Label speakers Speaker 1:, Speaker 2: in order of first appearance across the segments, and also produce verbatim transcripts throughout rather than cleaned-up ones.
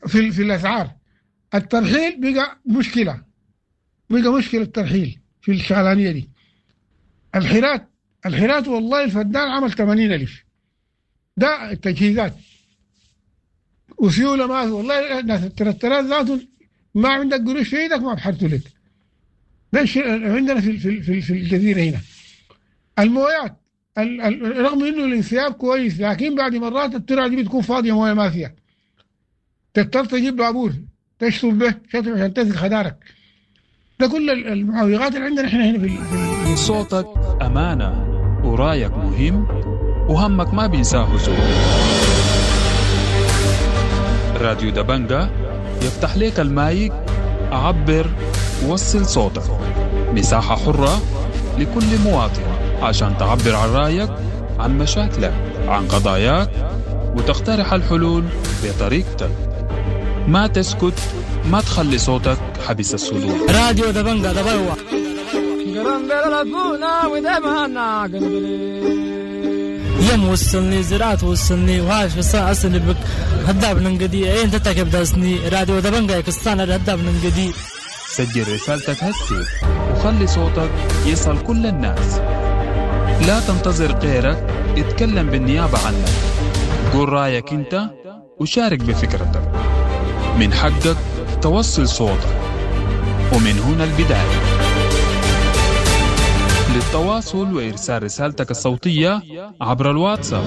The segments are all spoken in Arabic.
Speaker 1: في في الأسعار. الترحيل بقى مشكلة، بقى مشكلة الترحيل في الشغلانية دي. الحيرات الحيرات والله الفدان عمل ثمانين ألف، ده التجهيزات وسيولة. ما والله ناس الترترات ذاته ما عندك قروش في ايدك ما بحرتوا لك. ده الشيء عندنا في في في الجزيرة هنا. المويات ال- ال- رغم انه الانسياب كويس، لكن بعد مرات الترعه دي بتكون فاضيه، مويه ما فيها، تضطر تجيب بابور تشطب به شطب عشان تسقي خدارك. ده كل ال- المعوقات اللي عندنا احنا هنا في, ال- في
Speaker 2: صوتك أمانة ورايك مهم وهمك ما بينساه زول. راديو دبنجة يفتح ليك المايك، عبر وصل صوتك. مساحة حرة لكل مواطن عشان تعبر عن رايك، عن مشاكلك، عن قضاياك، وتقترح الحلول بطريقتك. ما تسكت، ما تخلي صوتك حبس الصدور.
Speaker 3: راديو دبنجة دبوا يم وصلني زراعة وصلني وعاش في الساعة أصلي بك هداب ننقدي أين تتكب داسني. راديو دبنجة يكستان هداب ننقدي.
Speaker 2: سجل رسالتك هسي وخلي صوتك يصل كل الناس. لا تنتظر غيرك اتكلم بالنيابة عنك. قول رايك انت وشارك بفكرتك. من حقك توصل صوتك، ومن هنا البداية. للتواصل وإرسال رسالتك الصوتية عبر الواتساب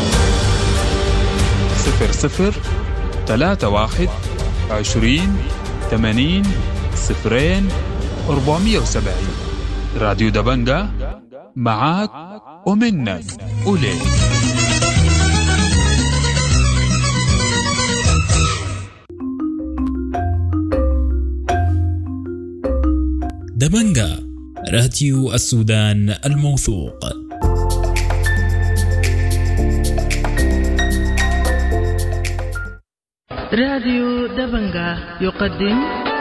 Speaker 2: صفر صفر ثلاثة واحد عشرين ثمانين صفرين أربعمية وسبعين. راديو دبنجة معاك ومنك وليك.
Speaker 4: دبنجة راديو السودان الموثوق.
Speaker 5: راديو دبنجة يقدم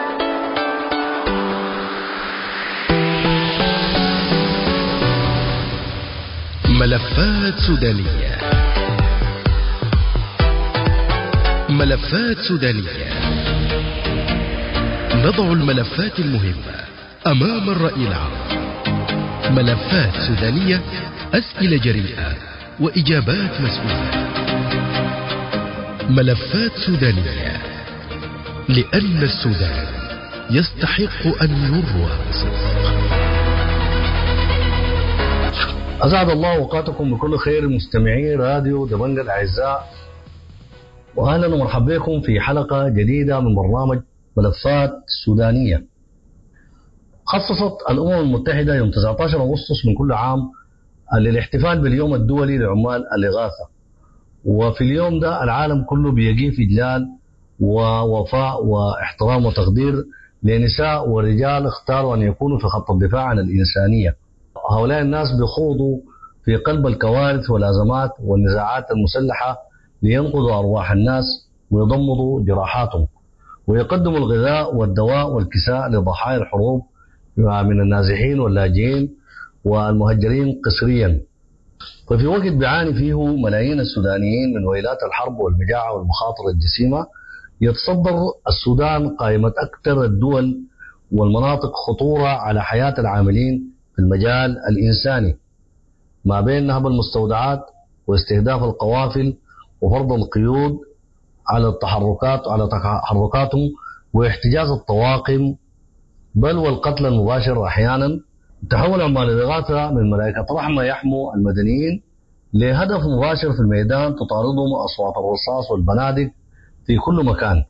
Speaker 6: ملفات سودانية. ملفات سودانية، نضع الملفات المهمة أمام الرأي العام. ملفات سودانية، أسئلة جريئة وإجابات مسؤولة. ملفات سودانية، لأن السودان يستحق أن يروى بصدق.
Speaker 7: أسعد الله أوقاتكم بكل خير مستمعي راديو دبنجة الأعزاء، وأهلا ومرحبا بكم في حلقة جديدة من برنامج ملفات سودانية. خصصت الأمم المتحدة يوم تسعة عشر أغسطس من كل عام للاحتفال باليوم الدولي لعمال الإغاثة، وفي اليوم ده العالم كله بيقيم إجلال ووفاء واحترام وتقدير لنساء ورجال اختاروا أن يكونوا في خط الدفاع عن الإنسانية. هؤلاء الناس بيخوضوا في قلب الكوارث والأزمات والنزاعات المسلحة لينقذوا أرواح الناس ويضمدوا جراحاتهم، ويقدموا الغذاء والدواء والكساء لضحايا الحروب من النازحين واللاجئين والمهجرين قسريا. ففي وقت بيعاني فيه ملايين السودانيين من ويلات الحرب والمجاعة والمخاطر الجسيمة، يتصدر السودان قائمة أكثر الدول والمناطق خطورة على حياة العاملين في المجال الإنساني، ما بين نهب المستودعات واستهداف القوافل وفرض القيود على التحركات على تحركاتهم واحتجاز الطواقم، بل والقتل المباشر أحيانا. تحول عمال الإغاثة من ملائكة رحمة يحموا المدنيين لهدف مباشر في الميدان تطاردهم أصوات الرصاص والبنادق في كل مكان.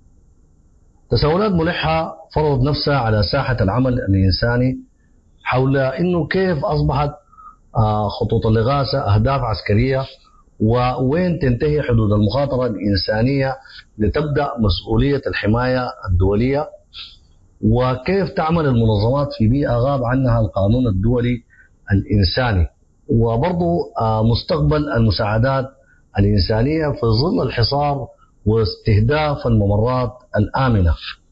Speaker 7: تساؤلات ملحة فرضت نفسها على ساحة العمل الإنساني حول إنه كيف أصبحت خطوط الإغاثة أهداف عسكرية، ووين تنتهي حدود المخاطرة الإنسانية لتبدأ مسؤولية الحماية الدولية، وكيف تعمل المنظمات في بيئة غاب عنها القانون الدولي الإنساني، وبرضو مستقبل المساعدات الإنسانية في ظل الحصار واستهداف الممرات الآمنة.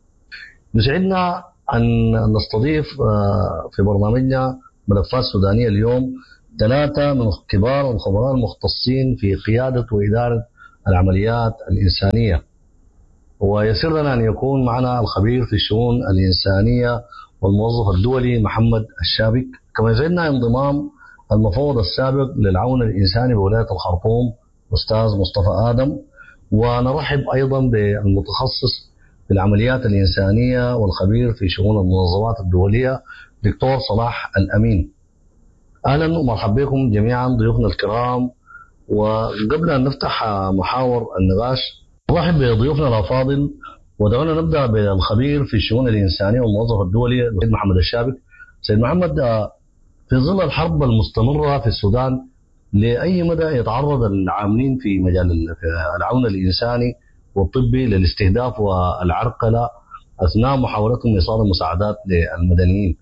Speaker 7: يسعدنا أن نستضيف في برنامجنا ملفات سودانية اليوم ثلاثة من كبار الخبراء المختصين في قيادة وإدارة العمليات الإنسانية. ويسر لنا أن يكون معنا الخبير في الشؤون الإنسانية والموظف الدولي محمد الشابك، كما يسعدنا انضمام المفوض السابق للعون الإنساني بولاية الخرطوم أستاذ مصطفى آدم، ونرحب أيضا بالمتخصص في العمليات الإنسانية والخبير في شؤون المنظمات الدولية دكتور صلاح الأمين. أهلا ومرحبا بكم جميعا ضيوفنا الكرام. وقبل أن نفتح محاور النقاش نرحب بضيوفنا الأفاضل، ودعونا نبدأ بالخبير في الشؤون الإنسانية والموظف الدولي سيد محمد الشابك. سيد محمد، في ظل الحرب المستمرة في السودان لأي مدى يتعرض العاملين في مجال العون الإنساني والطبي للاستهداف والعرقلة أثناء محاولتهم إيصال المساعدات للمدنيين؟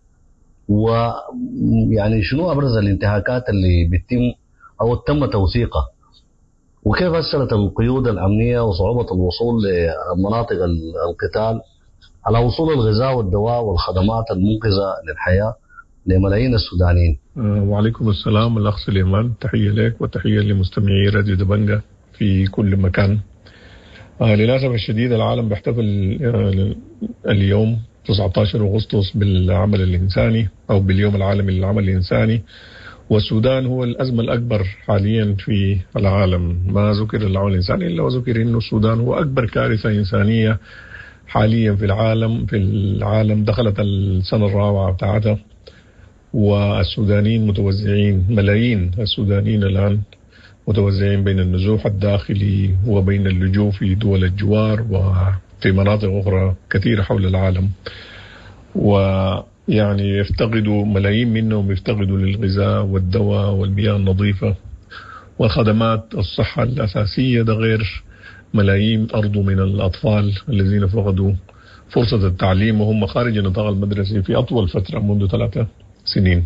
Speaker 7: ويعني شنو أبرز الانتهاكات اللي بتتم أو تم توثيقها؟ وكيف أثرت القيود الأمنية وصعوبة الوصول لمناطق القتال على وصول الغذاء والدواء والخدمات المنقذة للحياة لملايين السودانيين؟
Speaker 8: وعليكم السلام الأخ سليمان، تحية لك وتحية لمستمعي راديو دبنجة في كل مكان. آه للأسف الشديد العالم بيحتفل آه اليوم تسعة عشر أغسطس بالعمل الإنساني أو باليوم العالمي للعمل الإنساني، والسودان هو الأزمة الأكبر حاليا في العالم. ما ذكر العمل الإنساني إلا وذكر إنه السودان هو أكبر كارثة إنسانية حاليا في العالم. في العالم دخلت السنة الرابعة بتاعتها، والسودانيين متوزعين، ملايين السودانيين الآن متوزعين بين النزوح الداخلي وبين اللجوء في دول الجوار وفي مناطق أخرى كثيرة حول العالم. ويعني يفتقدوا ملايين منهم يفتقدوا للغذاء والدواء والمياه النظيفة وخدمات الصحة الأساسية، ده غير ملايين أرضوا من الأطفال الذين فقدوا فرصة التعليم وهم خارج النطاق المدرسي في أطول فترة منذ ثلاثة سنين.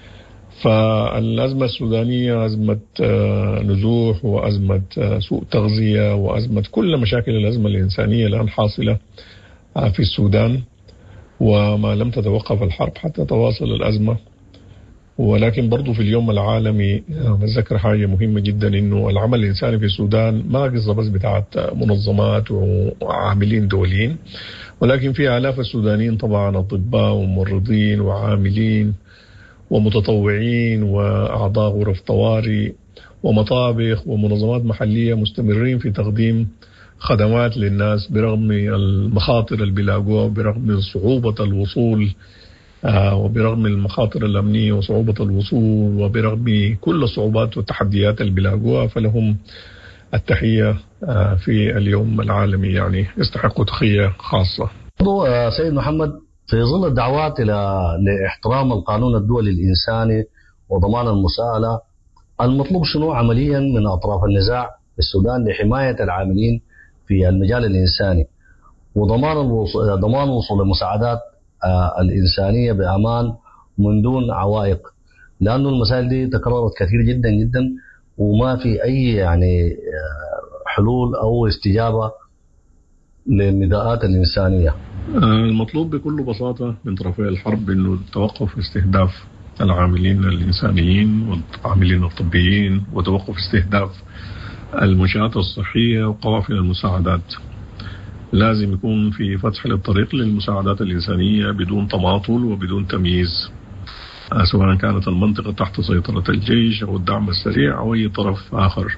Speaker 8: فالأزمة السودانية أزمة نزوح وأزمة سوء تغذية وأزمة كل مشاكل الأزمة الإنسانية الآن حاصلة في السودان، وما لم تتوقف الحرب حتى تواصل الأزمة. ولكن برضو في اليوم العالمي نذكر حاجة مهمة جدا، إنه العمل الإنساني في السودان ما قصة بس بتاعت منظمات وعاملين دوليين، ولكن في آلاف السودانيين طبعا أطباء وممرضين وعاملين ومتطوعين وأعضاء غرف طوارئ ومطابخ ومنظمات محلية مستمرين في تقديم خدمات للناس برغم المخاطر اللي بيلاقوها، برغم صعوبة الوصول وبرغم المخاطر الأمنية وصعوبة الوصول وبرغم كل الصعوبات والتحديات اللي بيلاقوها. فلهم التحية في اليوم العالمي، يعني يستحقوا تحية خاصة.
Speaker 7: سيد محمد، في ظل الدعوات إلى لاحترام القانون الدولي الإنساني وضمان المساءلة، المطلوب شنو عمليا من أطراف النزاع في السودان لحماية العاملين في المجال الإنساني وضمان الوصول ضمان وصول المساعدات الإنسانية بأمان من دون عوائق؟ لأنه المسائل دي تكررت كثير جدا جدا وما في أي يعني حلول أو استجابة للنداءات الإنسانية.
Speaker 8: المطلوب بكل بساطة من طرفي الحرب أنه توقف استهداف العاملين الإنسانيين والعاملين الطبيين، وتوقف استهداف المنشآت الصحية وقوافل المساعدات. لازم يكون في فتح للطريق للمساعدات الإنسانية بدون تماطل وبدون تمييز، سواء كانت المنطقة تحت سيطرة الجيش أو الدعم السريع أو أي طرف آخر.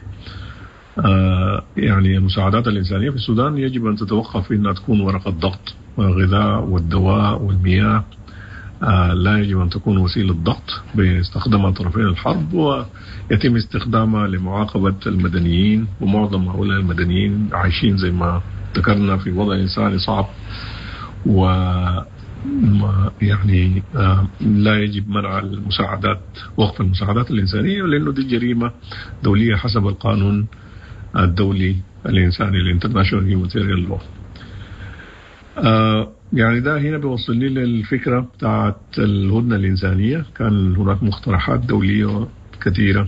Speaker 8: آه يعني المساعدات الإنسانية في السودان يجب أن تتوقف إنها تكون ورقة ضغط. الغذاء والدواء والمياه آه لا يجب أن تكون وسيلة ضغط باستخدامها طرفين الحرب ويتم استخدامها لمعاقبة المدنيين، ومعظم هؤلاء المدنيين عايشين زي ما ذكرنا في وضع إنساني صعب. و يعني آه لا يجب منع المساعدات، وقف المساعدات الإنسانية، لأنه دي جريمة دولية حسب القانون الدولي الإنساني الانترناشونال هيومانيتيريان لو. يعني ده هنا بيوصلني للفكرة بتاعت الهدنة الإنسانية. كان هناك مقترحات دولية كثيرة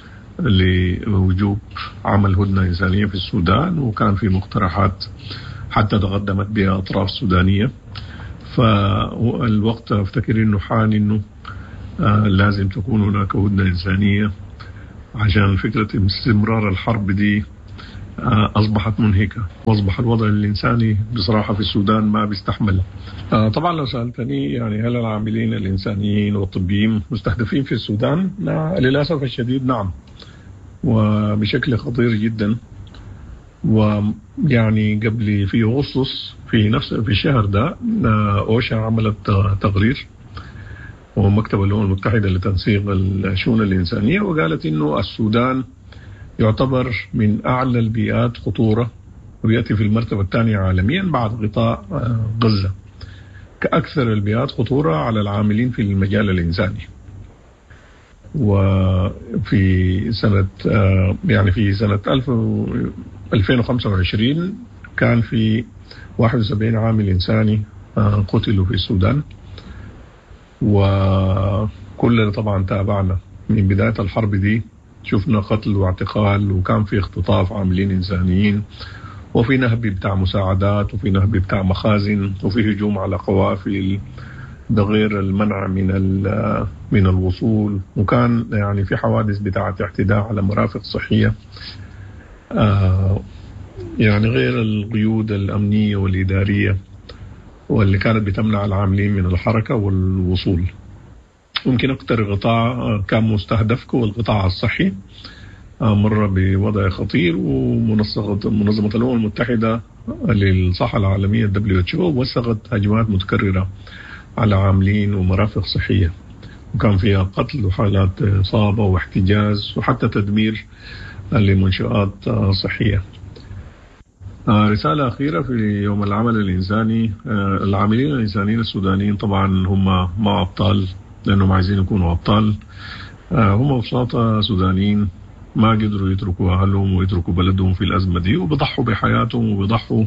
Speaker 8: لوجوب عمل هدنة إنسانية في السودان، وكان في مقترحات حتى تقدمت بها أطراف سودانية. فالوقت أفتكر إنه حان إنه لازم تكون هناك هدنة إنسانية عشان فكرة استمرار الحرب دي أصبحت منهكة، وأصبح الوضع الإنساني بصراحة في السودان ما بيستحمل. طبعا لو سألتني يعني هل العاملين الإنسانيين والطبيين مستهدفين في السودان؟ للأسف الشديد نعم، وبشكل خطير جدا. ويعني قبل في أغسطس في نفس في الشهر ده أوشا عملت تقرير ومكتب الأمم المتحدة لتنسيق الشؤون الإنسانية، وقالت إنه السودان يعتبر من أعلى البيئات خطورة ويأتي في المرتبة الثانية عالميا بعد غطاء غزة كأكثر البيئات خطورة على العاملين في المجال الإنساني. وفي سنة يعني في سنة ألفين وخمسة وعشرين كان في واحد وسبعين عامل إنساني قتلوا في السودان، وكلنا طبعا تابعنا من بداية الحرب دي، شفنا قتل واعتقال، وكان في اختطاف عاملين إنسانيين، وفي نهب بتاع مساعدات، وفي نهب بتاع مخازن، وفي هجوم على قوافل، ده غير المنع من من الوصول، وكان يعني في حوادث بتاعة اعتداء على مرافق صحية، آه يعني غير القيود الأمنية والإدارية واللي كانت بتمنع العاملين من الحركة والوصول. يمكن أكثر قطاع كان مستهدف هو القطاع الصحي، مر بوضع خطير، ومنظمة منظمة الأمم المتحدة للصحة العالمية دبليو إتش أو وثقت هجمات متكررة على عاملين ومرافق صحية، وكان فيها قتل وحالات إصابة واحتجاز وحتى تدمير لمنشآت صحية. رسالة أخيرة في يوم العمل الإنساني، العاملين الإنسانيين السودانيين طبعا هم ما أبطال لأنهم عايزين يكونوا أبطال، هم ببساطة سودانيين ما قدروا يتركوا أهلهم ويتركوا بلدهم في الأزمة دي، وبيضحوا بحياتهم وبيضحوا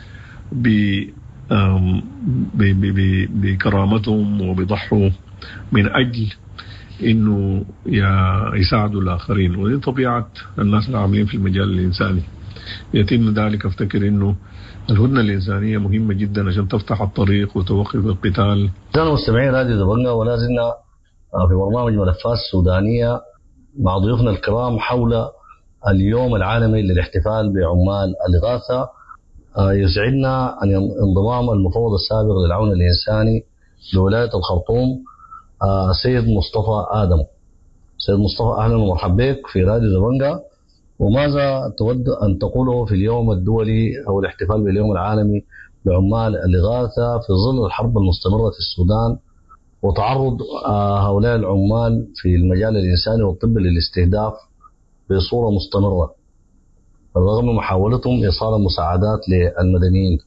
Speaker 8: بكرامتهم وبيضحوا من أجل إنه يساعدوا الآخرين. ودي طبيعة الناس العاملين في المجال الإنساني. يتم ذلك أفتكر إنه الهدنة الإنسانية مهمة جدا عشان تفتح الطريق وتوقف القتال.
Speaker 7: أنا مستمعين راديو دبنجة، ولا زلنا في برنامج ملفات السودانية مع ضيوفنا الكرام حول اليوم العالمي للاحتفال بعمال الإغاثة. يسعدنا أن انضمام المفوض السابق للعون الإنساني بولاية الخرطوم سيد مصطفى آدم. سيد مصطفى أهلا ومرحبا بك في راديو دبنجة، وماذا تود أن تقوله في اليوم الدولي أو الاحتفال باليوم العالمي بعمال الإغاثة في ظل الحرب المستمرة في السودان وتعرض هؤلاء العمال في المجال الإنساني والطبي للاستهداف بصورة مستمرة رغم محاولتهم إيصال المساعدات للمدنيين؟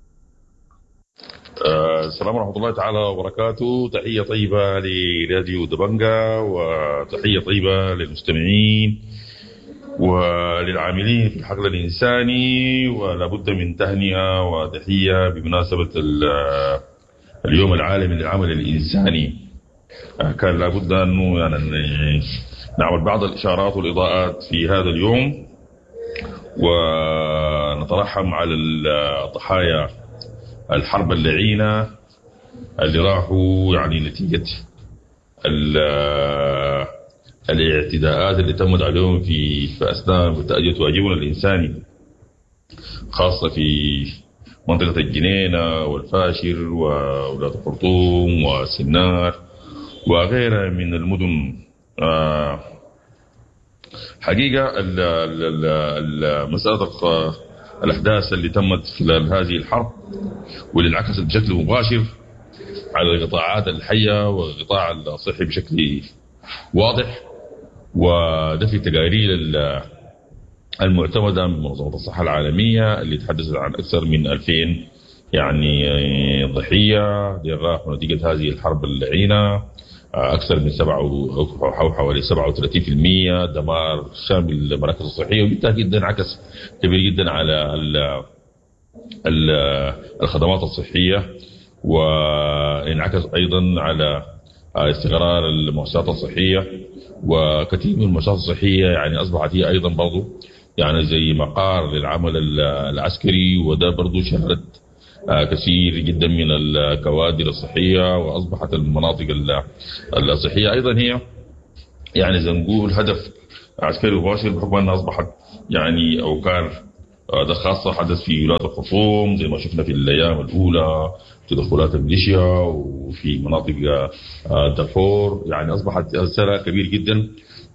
Speaker 9: آه السلام ورحمة الله تعالى وبركاته. تحية طيبة لراديو دبنجة، وتحية طيبة للمستمعين وللعاملين في الحقل الإنساني، ولا بد من تهنئة وتحية بمناسبة اليوم العالمي للعمل الإنساني. كان لابد أنه يعني نعمل بعض الإشارات والإضاءات في هذا اليوم، ونترحم على الضحايا الحرب اللعينة اللي راحوا يعني نتيجة الاعتداءات اللي تمت عليهم في في أثناء تأدية واجبنا الإنساني، خاصة في منطقة الجنينة والفاشر وولاية الخرطوم وسنار وغيرها من المدن. آه حقيقة مسألة الأحداث اللي تمت خلال هذه الحرب واللي انعكست بشكل مباشر على القطاعات الحية والقطاع الصحي بشكل واضح، وده في تقارير المعتمدة من منظمة الصحة العالمية اللي تحدثت عن أكثر من ألفين يعني ضحية راحوا نتيجة هذه الحرب اللعينة، أكثر من سبعة أو حوالي سبعة وثلاثين بالمئة دمار شامل المراكز الصحية، وبالتأكيد ده انعكس كبير جدا على الخدمات الصحية، وانعكس أيضا على استقرار المؤسسات الصحية. وكثير من المؤسسات الصحية يعني أصبحت هي أيضا برضو يعني زي مقار للعمل العسكري، وده برضو شهد كثير جدا من الكوادر الصحية، وأصبحت المناطق الصحية أيضا هي يعني زي نقول هدف عسكري مباشر، بحكم أنها أصبحت يعني أوكار ده خاصة حدث في ولاية الخرطوم زي ما شفنا في الأيام الأولى تدخلات الميليشيا وفي مناطق دارفور. يعني أصبحت سنة كبير جدا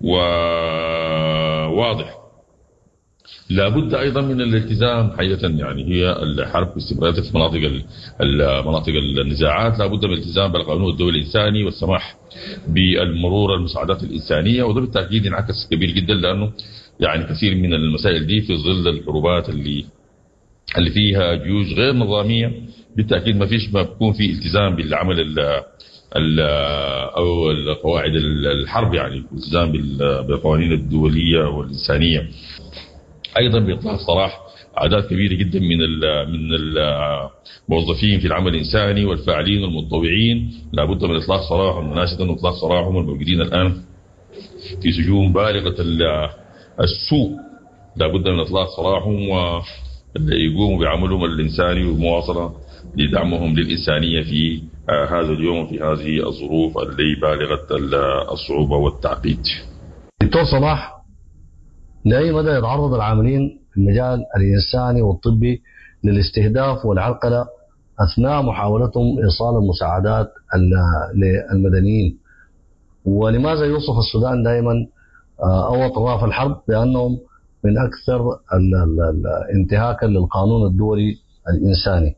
Speaker 9: وواضح. لابد أيضا من الالتزام حقيقة. يعني هي الحرب باستمرارية في مناطق مناطق النزاعات لابد من الالتزام بالقانون الدولي الإنساني والسماح بالمرور المساعدات الإنسانية، وده بالتأكيد ينعكس كبير جدا لأنه يعني كثير من المسائل دي في ظل الحروبات اللي اللي فيها جيوش غير نظامية بالتأكيد ما فيش ما بيكون في التزام بالعمل ال ال أو القواعد الحرب، يعني التزام بالقوانين الدولية والإنسانية. أيضا بإطلاق سراح أعداد كبيرة جدا من من الموظفين في العمل الإنساني والفاعلين والمتطوعين، لابد من إطلاق سراحهم مناشدة وإطلاق سراحهم الموجودين الآن في سجون بالغة السوء، لابد من إطلاق سراحهم ويقوموا بعملهم الإنساني والمواصلة لدعمهم للإنسانية في هذا اليوم وفي هذه الظروف اللي بالغة الصعوبة والتعقيد.
Speaker 7: دكتور صلاح، لأي مدى يتعرض العاملين في المجال الإنساني والطبي للاستهداف والعرقلة أثناء محاولتهم إيصال المساعدات للمدنيين؟ ولماذا يوصف السودان دائما أو أطراف الحرب بأنهم من أكثر انتهاكا للقانون الدولي الإنساني؟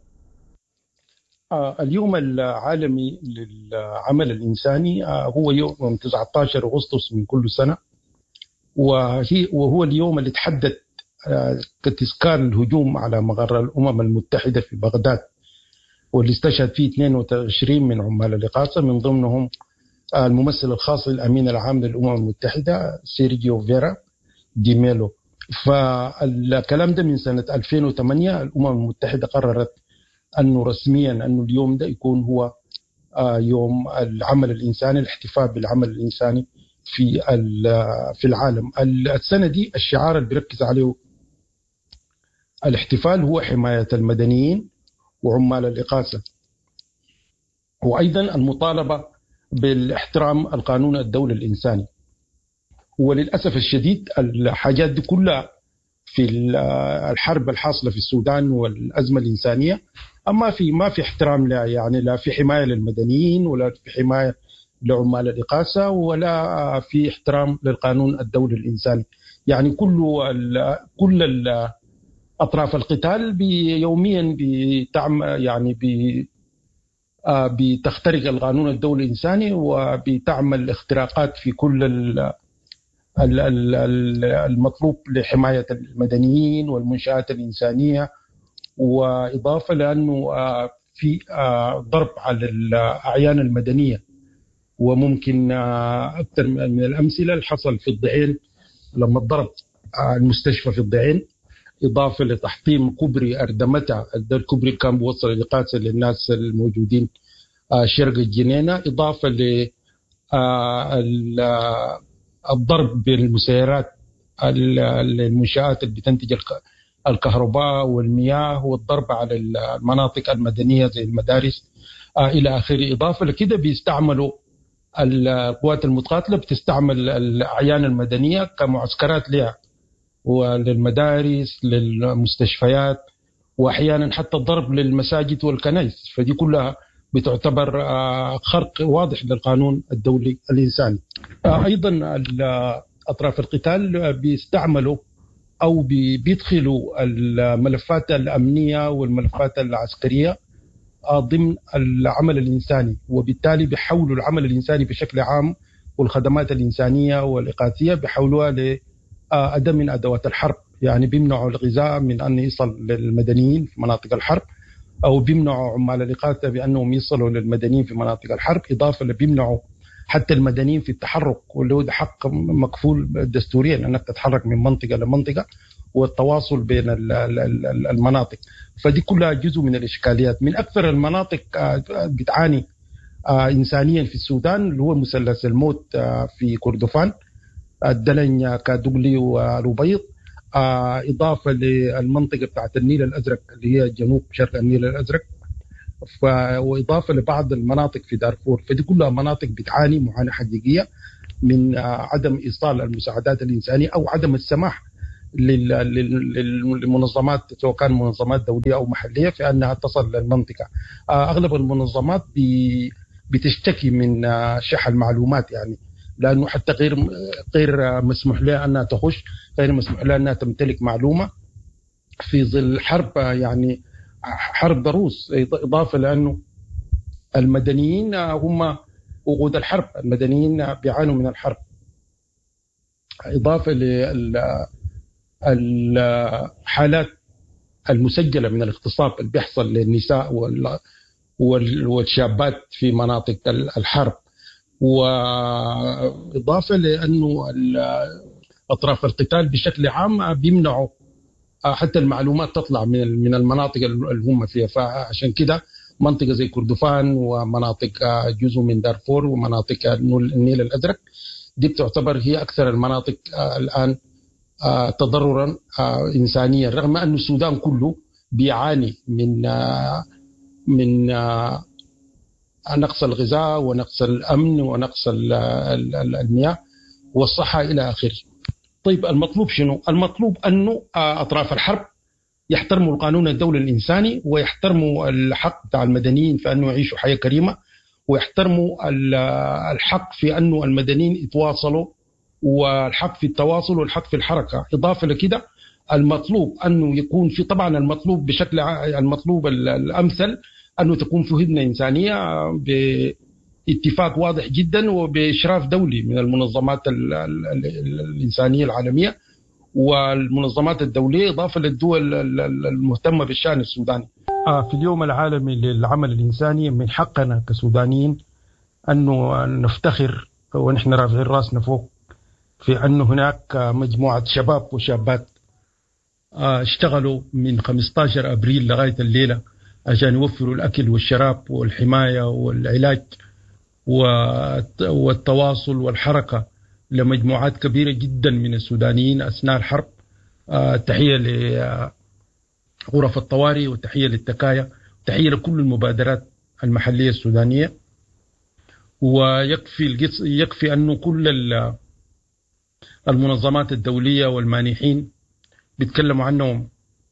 Speaker 10: اليوم العالمي للعمل الإنساني هو يوم تسعة عشر أغسطس من كل سنة، وهو اليوم اللي تحدد كتذكار الهجوم على مقر الأمم المتحدة في بغداد، واللي استشهد فيه اثنين وعشرين من عمال الإغاثة، من ضمنهم الممثل الخاص للأمين العام للأمم المتحدة سيرجيو فيرا دي ميلو. فالكلام ده من سنة ألفين وثمانية الأمم المتحدة قررت أنه رسميا أنه اليوم ده يكون هو يوم العمل الإنساني، الاحتفال بالعمل الإنساني في في العالم. السنة دي الشعار اللي بيركز عليه الاحتفال هو حماية المدنيين وعمال الإغاثة، وأيضا المطالبة بالاحترام القانون الدولي الإنساني. وللأسف الشديد الحاجات دي كلها في الحرب الحاصلة في السودان والأزمة الإنسانية أما في ما في احترام لا، يعني لا في حماية للمدنيين ولا في حماية لعمال الإغاثة ولا في احترام للقانون الدولي الإنساني. يعني كل كل أطراف القتال يوميا بتعمل يعني بتخترق القانون الدولي الإنساني وبتعمل اختراقات في كل المطلوب لحماية المدنيين والمنشآت الإنسانية، وإضافة لأنه في ضرب على الأعيان المدنية. وممكن أكثر من الأمثلة اللي حصل في الضعين لما ضرب المستشفى في الضعين، إضافة لتحطيم كوبري أردمتة، الكوبري اللي كان بيوصل الإغاثة للناس الموجودين شرق الجنينة، إضافة ل الضرب بالمسيرات المنشآت اللي بتنتج الكهرباء والمياه، والضرب على المناطق المدنية زي المدارس إلى آخره. إضافة لكده بيستعملوا القوات المتقاتلة بتستعمل الأعيان المدنية كمعسكرات لها وللمدارس للمستشفيات، وأحيانا حتى الضرب للمساجد والكنائس. فدي كلها بتعتبر خرق واضح للقانون الدولي الإنساني. أيضا أطراف القتال بيستعملوا أو بيدخلوا الملفات الأمنية والملفات العسكرية ضمن العمل الإنساني، وبالتالي بيحولوا العمل الإنساني بشكل عام والخدمات الإنسانية والإغاثية بيحولوها لأداة من أدوات الحرب. يعني بيمنعوا الغذاء من أن يصل للمدنيين في مناطق الحرب، أو بيمنعوا عمال الإغاثة بأنهم يصلوا للمدنيين في مناطق الحرب، إضافة لبيمنعوا حتى المدنيين في التحرك، واللي هو ده حق مكفول دستوريا أنك تتحرك من منطقة لمنطقة والتواصل بين المناطق. فدي كلها جزء من الإشكاليات. من أكثر المناطق بتعاني إنسانيا في السودان اللي هو مثلث الموت في كردفان، الدلن، كادوغلي والأبيض، إضافة للمنطقة بتاعت النيل الأزرق اللي هي جنوب شرق النيل الأزرق، وإضافة لبعض المناطق في دارفور. فدي كلها مناطق بتعاني معاناة حقيقية من عدم إيصال المساعدات الإنسانية أو عدم السماح للمنظمات سواء كان منظمات دولية أو محلية في أنها تصل للمنطقة. أغلب المنظمات بتشتكي من شح المعلومات، يعني لأنه حتى غير غير مسموح لها أنها تخش، غير مسموح لها أنها تمتلك معلومة في ظل حرب، يعني حرب ضروس، إضافة لأنه المدنيين هم وقود الحرب، المدنيين بيعانوا من الحرب، إضافة للحالات المسجلة من الاغتصاب اللي بيحصل للنساء والشابات في مناطق الحرب، وإضافة لأنه أطراف القتال بشكل عام بيمنعوا حتى المعلومات تطلع من من المناطق اللي هم فيها. فعشان كده منطقة زي كردفان ومناطق جزء من دارفور ومناطق النيل الأزرق دي بتعتبر هي أكثر المناطق الآن تضررا إنسانيا، رغم أن السودان كله بيعاني من من نقص الغذاء ونقص الأمن ونقص المياه والصحة إلى آخره. طيب المطلوب شنو؟ المطلوب أنه أطراف الحرب يحترموا القانون الدولي الإنساني ويحترموا الحق بتاع المدنيين في أنه يعيشوا حياة كريمة، ويحترموا الحق في أنه المدنيين يتواصلوا، والحق في التواصل والحق في الحركة. إضافة لكده المطلوب أنه يكون في، طبعا المطلوب بشكل المطلوب الأمثل أنه تكون في هدنة إنسانية باتفاق واضح جدا وبإشراف دولي من المنظمات الإنسانية العالمية والمنظمات الدولية، إضافة للدول المهتمة بالشأن السوداني. في اليوم العالمي للعمل الإنساني من حقنا كسودانيين أنه نفتخر ونحن رافعين راسنا فوق في أنه هناك مجموعة شباب وشابات اشتغلوا من خمسة عشر أبريل لغاية الليلة عشان يوفروا الأكل والشراب والحماية والعلاج والتواصل والحركة لمجموعات كبيرة جدا من السودانيين أثناء الحرب. تحية لغرف الطوارئ وتحية للتكايا وتحية لكل المبادرات المحلية السودانية. ويكفي يكفي أنه كل المنظمات الدولية والمانحين بيتكلموا عنهم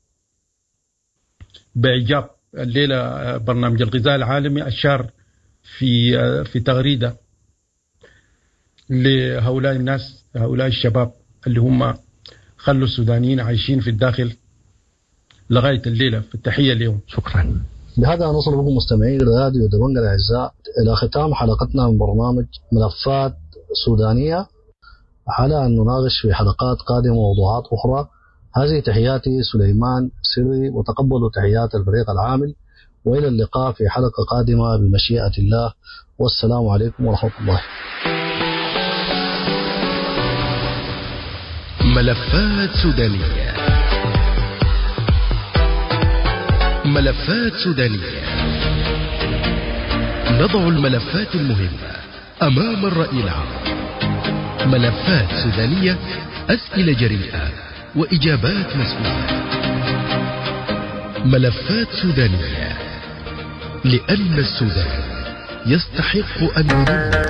Speaker 10: بإعجاب. الليلة برنامج الغذاء العالمي أشار في في تغريدة لهؤلاء الناس، هؤلاء الشباب اللي هم خلوا السودانيين عايشين في الداخل لغاية الليلة. في التحية اليوم.
Speaker 7: شكرا. بهذا نصل بكم مستمعين راديو دبنجة الأعزاء إلى ختام حلقتنا من برنامج ملفات سودانية، على أن نناقش في حلقات قادمة موضوعات أخرى. هذه تحياتي سليمان سري، وتقبلوا تحيات الفريق العامل، وإلى اللقاء في حلقة قادمة بمشيئة الله، والسلام عليكم ورحمة الله.
Speaker 6: ملفات سودانية. ملفات سودانية. نضع الملفات المهمة أمام الرأي العام. ملفات سودانية، أسئلة جريئة وإجابات مسؤولة. ملفات سودانية، لأن السودان يستحق أن ينظر.